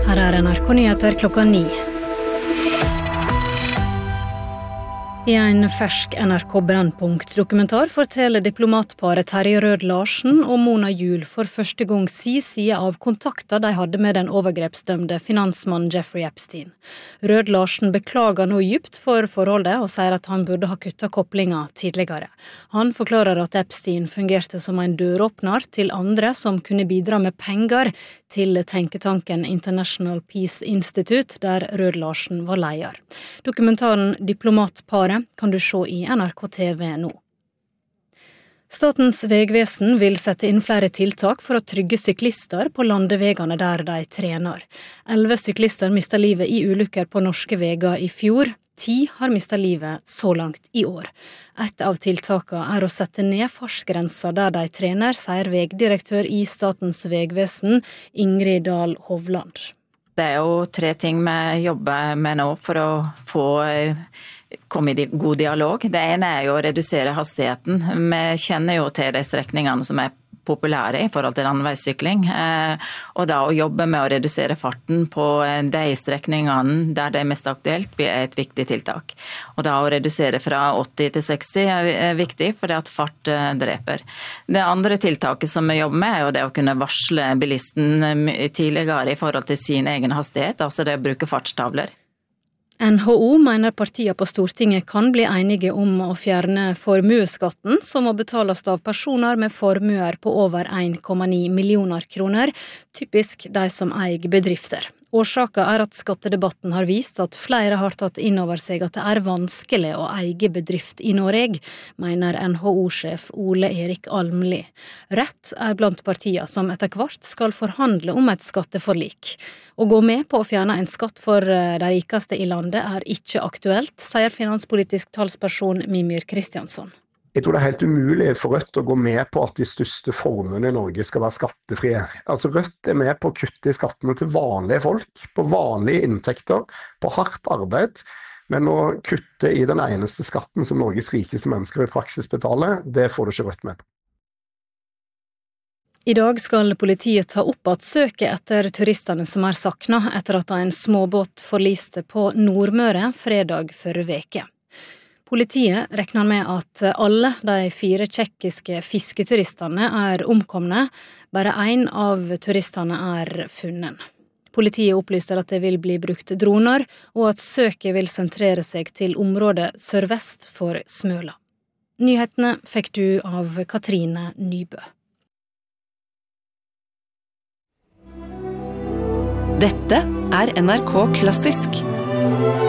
Her NRK Nyheter klokka 9. I en fersk NRK Brennpunkt-dokumentar forteller diplomatparet Terje Rød-Larsen og Mona Juul for første gang side av kontakter de hadde med den overgrepsdømte finansmannen Jeffrey Epstein. Rød-Larsen beklager nå dypt for forholdet og sier at han burde ha kuttet koblingen tidligere. Han forklarer at Epstein fungerte som en døråpner til andre som kunne bidra med penger til tenketanken International Peace Institute, der Rød-Larsen var leder. Dokumentaren Diplomatparet kan du se i NRK TV nå. Statens vegvesen vil sette inn flere tiltak for å trygge syklister på landevegene der de trener. 11 syklister mistet livet i ulykker på norske veger i fjor. 10 har mistet livet så langt i år. Et av tiltakene er å sette ned fartsgrenser der de trener, sier vegdirektør i Statens vegvesen, Ingrid Dahl Hovland. Det er jo 3 ting vi jobber med nå for å få komme i god dialog. Det ene er jo å redusere hastigheten. Vi kjenner jo til de strekningene som er populære i forhold til landeveissykling, og da å jobbe med å redusere farten på de strekningene der det er mest aktuelt er et viktig tiltak. Og da å redusere fra 80 til 60 er viktig, fordi at fart dreper. Det andre tiltaket som vi jobber med er jo det å kunne varsle bilisten tidligere i forhold til sin egen hastighet, altså det å bruke fartstavler. NHO mener partiene på Stortinget kan bli enige om å fjerne formueskatten, som må betales av personer med formuer på over 1,9 millioner kroner, typisk de som eier bedrifter. Årsaken er at skattedebatten har vist at flere har tatt inn over seg at det er vanskelig å eie bedrift i Norge, mener NHO-sjef Ole Erik Almli. Rødt er blant partiene som etter hvert skal forhandle om et skatteforlik. Å gå med på å fjerne en skatt for de rikeste i landet er ikke aktuelt, sier finanspolitisk talsperson Mimir Kristiansson. Jeg tror det er helt umulig for Rødt å gå med på at de største formuene i Norge skal være skattefrie. Altså Rødt er med på å kutte i skattene til vanlige folk, på vanlige inntekter, på hardt arbeid, men å kutte i den eneste skatten som Norges rikeste mennesker i praksis betaler, det får du ikke Rødt med på. I dag skal politiet ta opp at søket etter turistene som er saknet etter at en småbåt forliste på Nordmøre fredag forrige veke. Politiet regner med at alle de 4 tsjekkiske fisketuristene er omkomne, bare en av turistene er funnet. Politiet opplyser at det vil bli brukt droner, og at søket vil sentrere seg til området sørvest for Smøla. Nyhetene fikk du av Katrine Nybø. Dette er NRK Klassisk.